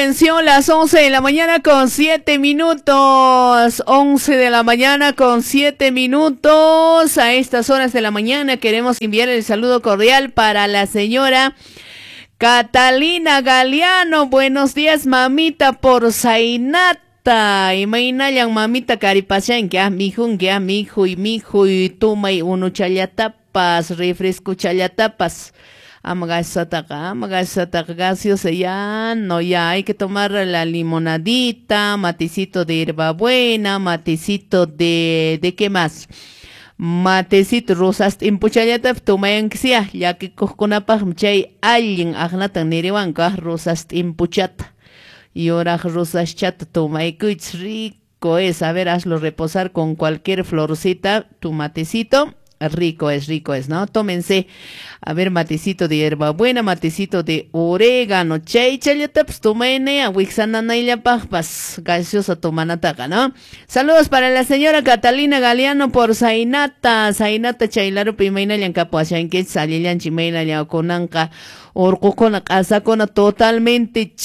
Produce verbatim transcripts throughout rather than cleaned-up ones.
atención, las once de la mañana con siete minutos. once de la mañana con siete minutos. A estas horas de la mañana queremos enviar el saludo cordial para la señora Catalina Galeano. Buenos días, mamita, por Zainata. Y mainayan mamita caripachan que a mi hijo, que a mi hijo y mi hijo y toma y uno chayatapas, refresco chayatapas. Amagasataka, amagasataka gaseosa ya, no, ya hay que tomar la limonadita, matecito de hierbabuena, matecito de, ¿de qué más? Matecito rosas impuchayata, tomayan que sea, ya que coconapaj mchay alguien agnatan neriwanka rosas impuchata. Y ahora rosas chat tomay kuch rico es, a ver, hazlo reposar con cualquier florcita, tu matecito. Rico es, rico es, ¿no? Tómense, a ver, matecito de hierbabuena, matecito de orégano, chay, chayataps, tomene, a wixanana y la pajpas, gaseosa tomanataca, ¿no? Saludos para la señora Catalina Galeano por Zainata, Zainata chaylaro pimaina llancapuashan que salillan chimaina llaconanca, orcocona, asacona totalmente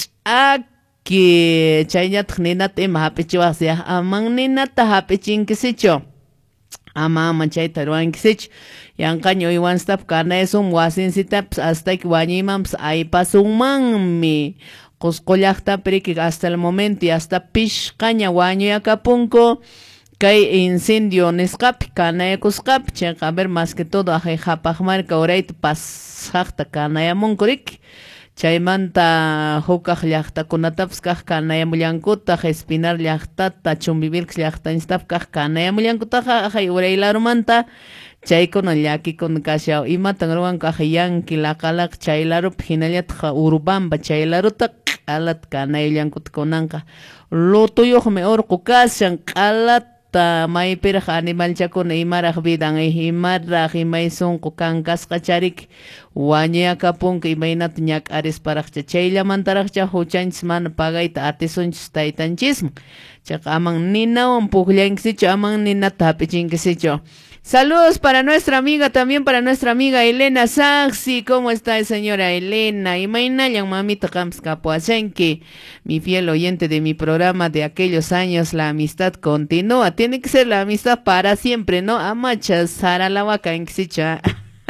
que chayat nenat emahapechuasia, amang nenata hapechin que se echó. Ama manchay taruan kisich yang kanyo iwan stap karna esum wasin sitaps hasta que wañimams ay pasumangmi coscollachta periki hasta el momento y hasta pish caña waño yacapunco kay incendio nescap kana ecoscap checa a ver más que todo a japajmarca oreit pasachta kana yamunkurik chaymanta hukaj llaqtakunatapas kaq kanayamullankutaj espinar llaqtata chumbivilk llaqtañistap kaq kanayamullankutaj ajay uraylarumanta chaykuna llakikuna kashaw imatan ruwan kaq yanki laqalaq chaylarup hinallataq Urubamba chaylaruta q'alat kanayallankuta lutuyuqmi urqu kashan q'alat ta maypiraq animalchakuna imaraq vidan imaraq imay sunqu kankasqa charik wañuyakapunqa imaynata ñak'arisparaqcha chayllamantaraqcha huchanchis mana pagayta atisunchis taytanchisman chayqa aman ninawan pukllankichu aman ninata hap'ichinkichu. Saludos para nuestra amiga, también para nuestra amiga Elena Saxi. ¿Cómo está, señora Elena? Y mainayan mamita Kamskapuachenki, mi fiel oyente de mi programa de aquellos años, la amistad continúa. Tiene que ser la amistad para siempre, ¿no? Amachas, Sara la vaca en Xicha.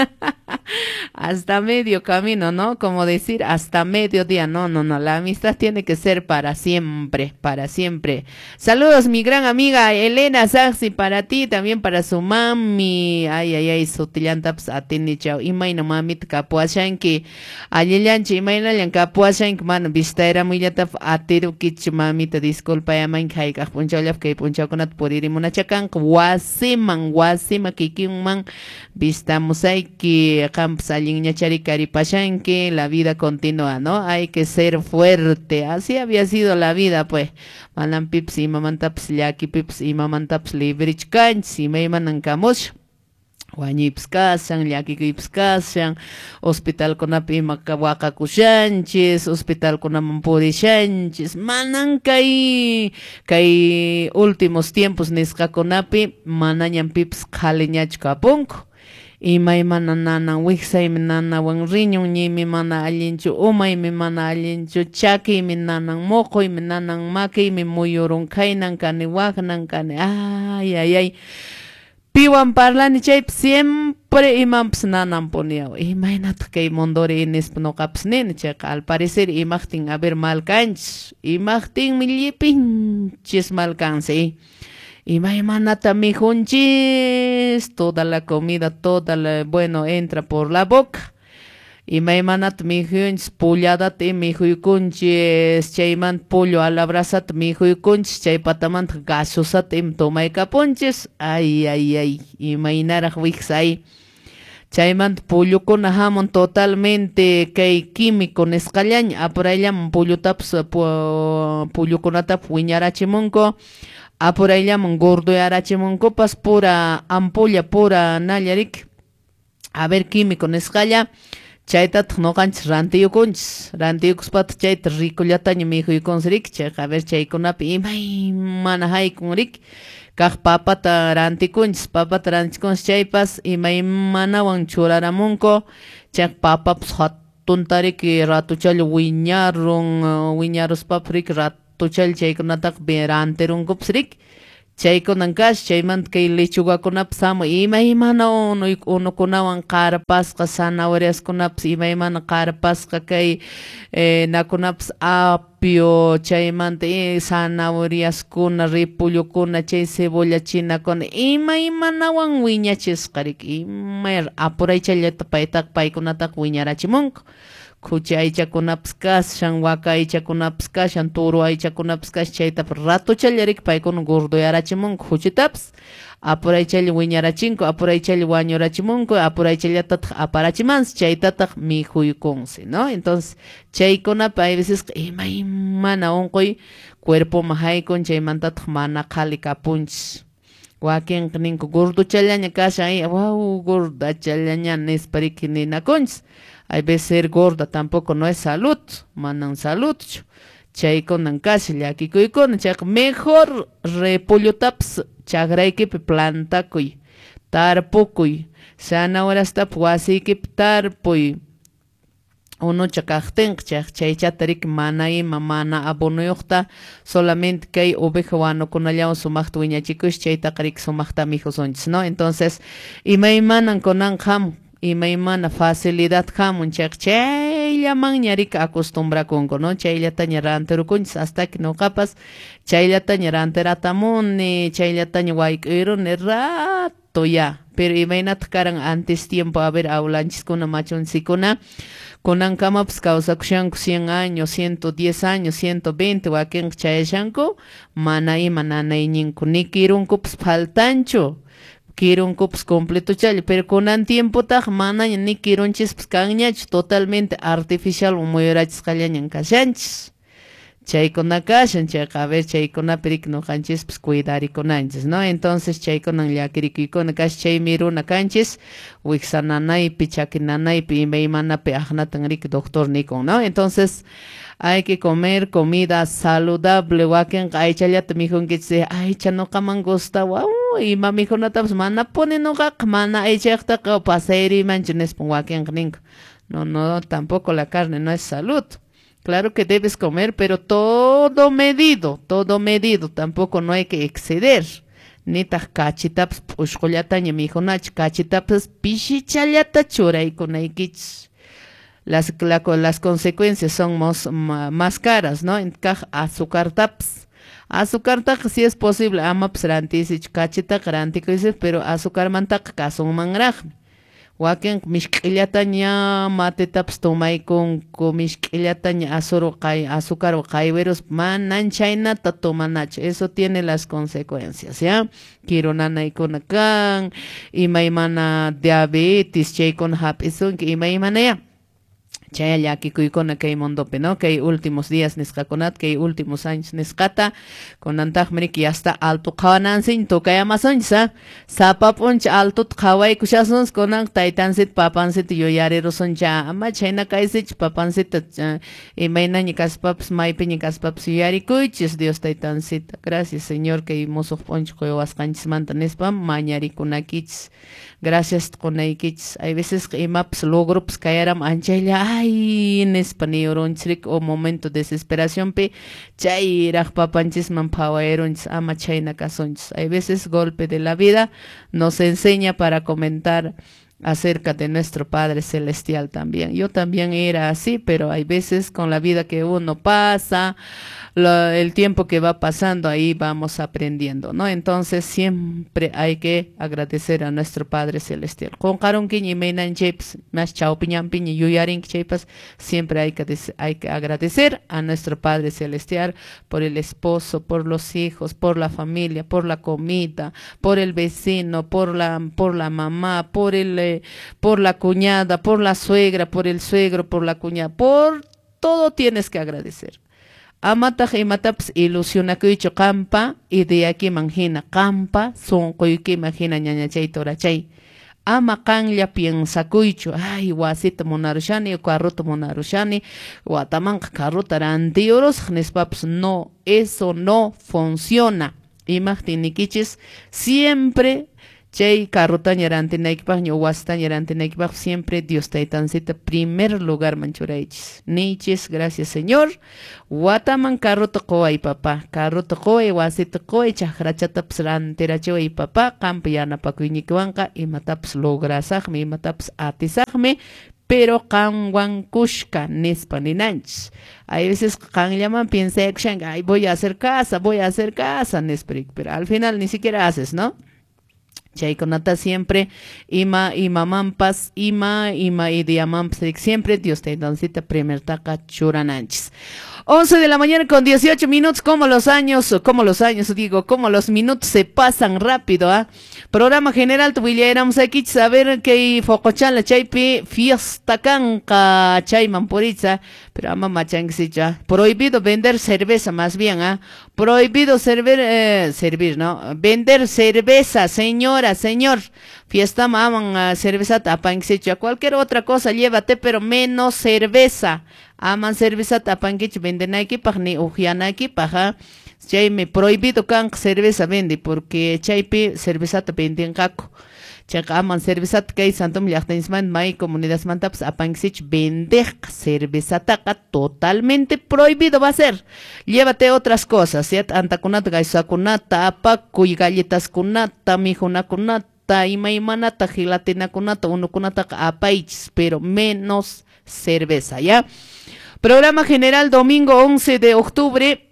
Hasta medio camino, ¿no? Como decir, hasta mediodía. No, no, no. La amistad tiene que ser para siempre, para siempre. Saludos, mi gran amiga Elena Saxi, para ti, también para su mami. Ay, ay, ay, sutillantaps atini chao. Imaina mamit kapuashanki. Ayillanchi, imaina yan kapuashanki, man, vistaera muyatap atiru kich mamita, disculpa, yamain haikaj puncholaf, que punchakunat puririmuna chakan, wasiman, wasima, kikiman, vistamusay que Kampsalin Ñachari Karipashanque, la vida continúa, ¿no? Hay que ser fuerte. Así había sido la vida, pues. Malan pips y mamantaps yaki pips y mamantaps librich canch y meimanan kamush. Wañips kasan, yaki kips kasan, hospital konapi makawaka kushanchis, hospital konampuri shanchis, manan kai, kai últimos tiempos niska konapi, manañan pips kaliñach kapunko. Y may mana nana wixay mi nana wang riñong ni mi mana alincho umay mi mana alincho chaki mi nanang mokoy mi nanang maki mi muyurong kay nang kani wak nang kani ay ay ay piwan parlani chay siempre imamps nanang poniaw imay nat kay mondori inis panokaps nin chaka al parecer imachting aber malkanch imachting milipin chis malkansi. Y manata mi junchis, toda la comida, toda la, bueno, entra por la boca. Y manat mi junchis, pulladat y mi junchis, chayman pollo a la brasat mi junchis, chay patamant gasosat im toma y caponchis. Ay, ay, ay, y mainara wixay. Chayman pollo con jamón totalmente que químico nescallañ, apurayam pollo taps, pollo con atap, wiñarachimonco. A por ahí llaman gordo y arachemoncopas pura ampolla pura nayarik. A ver químico nescalla. Chaitat no canch rantiyo conch. Rantiyo cuspat chait rico yataño mi hijo y consric. A ver chay con api imay manahay con ric. Kaj papata ranti conch. Papata ranti conch chaypas imay manawan churaramonco. Chak papaps hot tuntarik ratuchal wiñaron wiñaros paprik ratuchal chaykunatak beranterun kupsrik chaykunankash chayman kay lechugakunapas sama ima imana uno unukunawan qarpasqa zanahoriaskunapas ima imana qarpasqa kay eh, nakunapas apio chaymanta eh, zanahoriaskuna ripullukuna chay cebolla chinakuna ima imanawan wiñachisqarik ima apuraychallata paytaq paykunataq wiñarachimunku kuchi aychakunapas kashan waka aychakunapas kashan turu aychakunapas kash chaytapas ratuchallarik paykuna gorduyarachimunku kuchitapas apuraychalli wiñarachinku apuraychalli wañurachimunku apuraychallatataq aparachimansi chaytataq mijuykunsi no entonces chaykunapas hay veces ima imana unquy cuerpo mahaykun chaymantataq mana qhali kapunchis wakin ninku gorduchallaña kasha ay wow gordachallaña nisparik ninakunchis hay veces ser gorda tampoco no es salud, manan salud. Chaykunan kashi llakikuykuna chayqa mejor repollotapas chagraykipi plantakuy, tarpukuy, zanahoriastapas wasiykipi tarpuy. Uno chakaqtinqa chayqa chaychatarik mana ima mana abonuyuqta solamente kay oveja wanukunallawan sumaqta wiñachikush chaytaqarik sumaqta mijusunchis, ¿no? Entonces imaymanan kunanqa hamun imaymana facilidad hamun chayqa chayllaman ñarika acostumbrakunku no chayllataña rantirukunchis hasta que noqapas chayllataña rantiratamuni chayllataña wayk'uyruni rato ya pero imaynata karan antes tiempo a ver awlanchiskuna machunsikuna kunankamapas kawsakushanku cien años ciento diez años ciento veinte wakinqa chayashanku mana ima nanayninku ni kirunkupas faltanchu kirunkupas completo chali, pero kunan tiempo taq mana ni kirunchis kanñach totalmente artificial muyurachisqallañan kashanchis. Chaykuna kashan chayqa a ver chaykuna pirik nuqanchis cuidarikunanchis, ¿no? Entonces chaykunan llakirikuykuna kash chay miruna kanchis wiksananaypi chakinanaypi imaymanapi aqnatan rik doctor nikun, ¿no? Entonces hay que comer comida saludable wakin aychallata mijunkichis aycha nuqaman gusta wow ima mijunatapas mana pone nuqaqa mana aychaytaqa pasayrimanchu nispan wakin ninku no no tampoco la carne no es salud. Claro que debes comer, pero todo medido, todo medido, tampoco no hay que exceder. Ni tas cachitaps pushkollataña mijunach cachitaps pishichallata churaykunaykich. Las la, las consecuencias son más, más caras, ¿no? En kaj azúcar taps. Azúcar tak si es posible amaps rantisich cachita rantikis, pero azúcar mantak kasun mangraj. Wakin mishk'illataña matetapas tomaykunku mishk'illataña azúcar kay azúcar o kayveros manan chaynata tomanachu eso tiene las consecuencias ya kirunanaykuna kan imaymana diabetes chaykuna hap'isunki imaymana ya chay llakikuykuna kay mundopi, ¿no? Kay últimos días nisqakunata, kay últimos años nisqata, kunantaqmi hasta alto qawanansin tukayamasunchis, ¿ah? Sapapunch alto qhawaykushasunchis kunan taytansit papansit yuyarirusuncha, ama chayna kaysich papansit imaynaña kaspapas maypiña kaspapas yuyarikuychis Dios taytansita. Gracias Señor kay musuq punch quyawasqanchismanta nispa mañarikunakichis. Gracias qunaykichis. Hay veces imapas logropus kayaram anchaylla ay nespaniyurunchrik o momento de desesperación pe chayraq papanchisman phawayarunchis ama chayna kasunchis. Hay veces golpe de la vida nos enseña para comentar acerca de nuestro Padre Celestial también. Yo también era así, pero hay veces con la vida que uno pasa, lo, el tiempo que va pasando, ahí vamos aprendiendo, ¿no? Entonces siempre hay que agradecer a nuestro Padre Celestial. Siempre hay que, hay que agradecer a nuestro Padre Celestial por el esposo, por los hijos, por la familia, por la comida, por el vecino, por la, por la mamá, por el por la cuñada, por la suegra, por el suegro, por la cuñada, por todo tienes que agradecer. Amataj imataps ilusionakuicho kampa y de aquí manjina kampa son koyuki imagina ñañachay torachay. Ama kanlla piensakuicho, ay wasita monarushani, carruta monarushani, watamanqa carruta rantiuros, nispaps no, eso no funciona. Imagtinikichis siempre Chay carruta ñarantinaykipak ñuwasta ñarantinaykipak siempre Dios taytancita primer lugar manchuraychis nichis gracias Señor wataman carruta qoway papa carruta qoway wasita qoway chaqrachatapas rantirachiway papa qampa yanapakuynikiwanqa imatapas lograsaqmi imatapas atisaqmi pero qanwan kushka nispa ninanchis hay veces qanllaman piensa ay voy a hacer casa voy a hacer casa nispa pero al final ni siquiera haces, ¿no? Chaykunata siempre ima imamampas ima ima idiamampas siempre Dios te dancita primer taca churananchis. once de la mañana con dieciocho minutos, como los años, como los años digo, como los minutos se pasan rápido, ¿ah? ¿eh? Programa general tuvilleramos aquí saber que focochala chaypi fiesta canca chayman puritza, pero ama machanxicha. Prohibido vender cerveza más bien, ¿ah? ¿eh? Prohibido servir eh, servir, ¿no? Vender cerveza, señora, señor. Fiesta maman uh, cerveza tapanxicha, cualquier otra cosa llévate, pero menos cerveza. Aman cerveza tapanquich venden aquí para ni ujianaki paja. Chayme prohibido can cerveza vende porque chaype cerveza te venden caco. Chaka aman cerveza kay santom llaqtanisman may comunidades mantaps apanxich vende cerveza taca totalmente prohibido va a ser. Llévate otras cosas, ¿cierto? Antakunata gaisakunata, apakuy galletas kunata, mijuna kunata, ima imanata, gelatina kunata, uno kunata apaichis, pero menos cerveza, ¿ya? Programa general domingo once de octubre,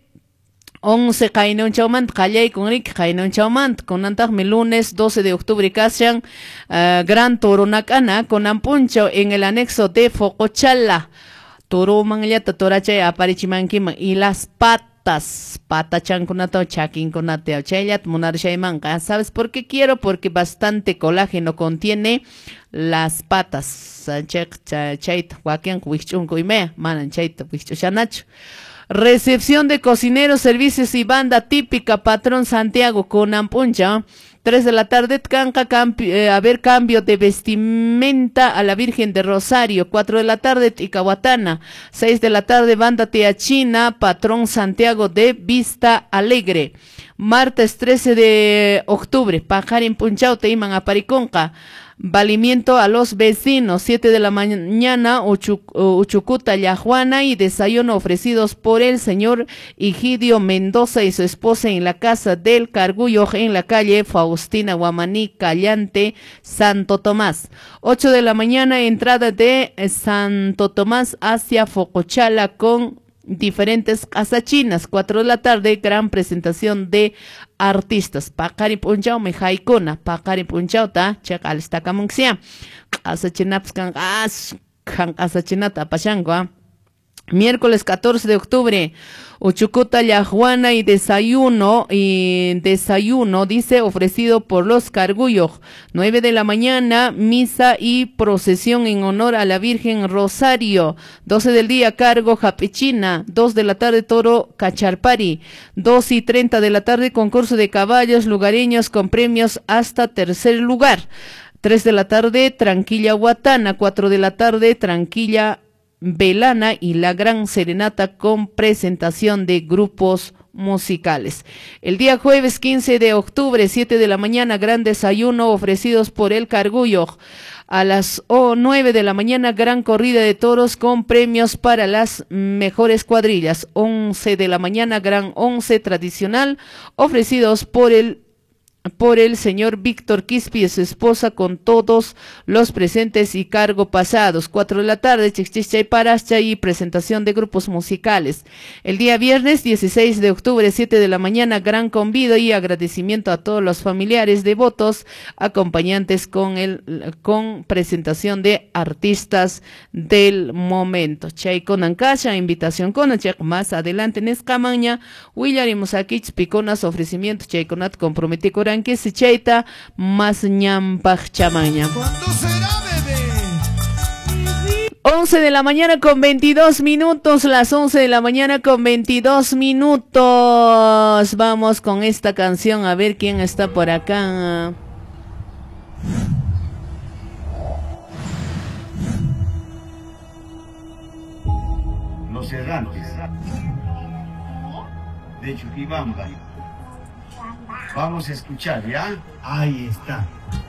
once Kainon Chaumant, Kayay con Rick, Kainon Chaumant, con Antagme lunes doce de octubre, Kashan, uh, Gran Toronacana, con Ampuncho en el anexo de Focochala, Toro Mangliata, Torache, Aparichimanquima, y las patas, Patachan Kunato, Chakin Kunateo, Chayat, Munar Shaymanka. ¿Sabes por qué quiero? Porque bastante colágeno contiene las patas. Recepción de cocineros, servicios y banda típica, Patrón Santiago con Ampuncha. tres de la tarde, canca, eh, a ver cambio de vestimenta a la Virgen de Rosario. cuatro de la tarde, Ticahuatana. seis de la tarde, banda Teachina, Patrón Santiago de Vista Alegre. Martes trece de octubre, Pajarín Punchao, Teiman Apariconca. Valimiento a los vecinos, siete de la mañana, Uchucuta Yajuana y desayuno ofrecidos por el señor Egidio Mendoza y su esposa en la casa del Cargullo en la calle Faustina Guamaní, Callante, Santo Tomás. ocho de la mañana, entrada de Santo Tomás hacia Focochala con diferentes casachinas. cuatro de la tarde, gran presentación de artistas. Pakari punchao me jaikuna, pakari punchao ta, chak al stakamunxia. Casachinaps kan as, kan casachinata pachangua. Miércoles catorce de octubre, Uchucuta Yajuana y desayuno, y desayuno, dice, ofrecido por los Cargullos. nueve de la mañana, misa y procesión en honor a la Virgen Rosario. doce del día, cargo Japechina. dos de la tarde, toro Cacharpari. dos y treinta de la tarde, concurso de caballos lugareños con premios hasta tercer lugar. tres de la tarde, Tranquilla Huatana. cuatro de la tarde, Tranquilla Velana y la gran serenata con presentación de grupos musicales. El día jueves quince de octubre, siete de la mañana, gran desayuno ofrecidos por el Cargullo. A las oh, nueve de la mañana, gran corrida de toros con premios para las mejores cuadrillas. once de la mañana, gran once tradicional ofrecidos por el por el señor Víctor Quispe y su esposa con todos los presentes y cargo pasados. cuatro de la tarde, Chichichay Parascha y presentación de grupos musicales. El día viernes dieciséis de octubre, siete de la mañana, gran convido y agradecimiento a todos los familiares devotos, acompañantes con el con presentación de artistas del momento. Chay con Ancasha, invitación con Achak más adelante en Escamaña, Willaremos aquí piconas ofrecimiento Chay conat comprometí con que se chaita más ñampaj chamaña. ¿Cuándo será, bebé? once de la mañana con veintidós minutos, las once de la mañana con veintidós minutos. Vamos con esta canción a ver quién está por acá. Los errantes de Chuquibamba. Vamos a escuchar, ¿ya? Ahí está.